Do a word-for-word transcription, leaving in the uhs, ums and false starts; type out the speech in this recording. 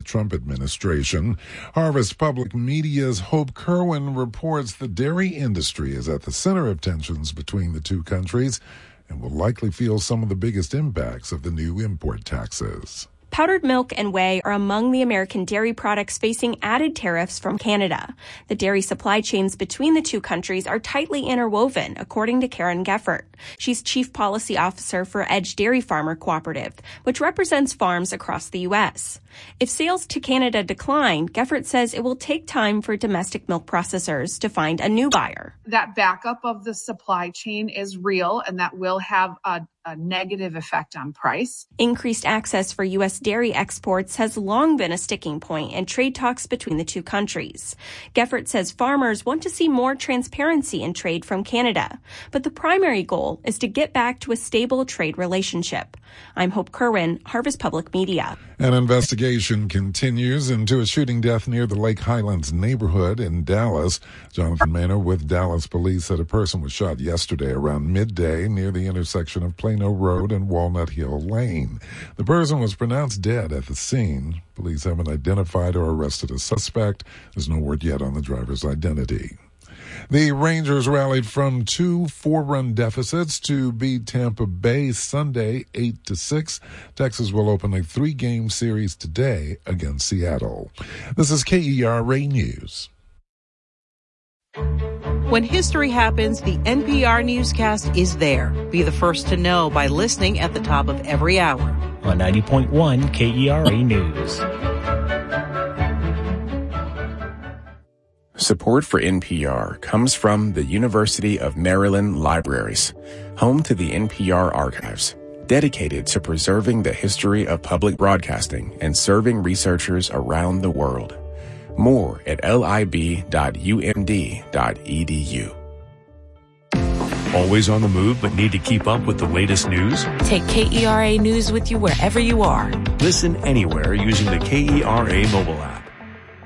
Trump administration. Harvest Public Media's Hope Kerwin reports the dairy industry is at the center of tensions between the two countries and will likely feel some of the biggest impacts of the new import taxes. Powdered milk and whey are among the American dairy products facing added tariffs from Canada. The dairy supply chains between the two countries are tightly interwoven, according to Karen Geffert. She's Chief Policy Officer for Edge Dairy Farmer Cooperative, which represents farms across the U S. If sales to Canada decline, Geffert says it will take time for domestic milk processors to find a new buyer. That backup of the supply chain is real, and that will have a a negative effect on price. Increased access for U S dairy exports has long been a sticking point in trade talks between the two countries. Geffert says farmers want to see more transparency in trade from Canada, but the primary goal is to get back to a stable trade relationship. I'm Hope Kerwin, Harvest Public Media. An investigation continues into a shooting death near the Lake Highlands neighborhood in Dallas. Jonathan Manor with Dallas police said a person was shot yesterday around midday near the intersection of Plano Road and Walnut Hill Lane. The person was pronounced dead at the scene. Police haven't identified or arrested a suspect. There's no word yet on the driver's identity. The Rangers rallied from two four-run deficits to beat Tampa Bay Sunday eight to six. Texas will open a three-game series today against Seattle. This is K E R A News. When history happens, the N P R newscast is there. Be the first to know by listening at the top of every hour. On ninety point one K E R A News. Support for N P R comes from the University of Maryland Libraries, home to the N P R archives, dedicated to preserving the history of public broadcasting and serving researchers around the world. More at lib dot u m d dot e d u. Always on the move but need to keep up with the latest news? Take K E R A News with you wherever you are. Listen anywhere using the K E R A mobile app.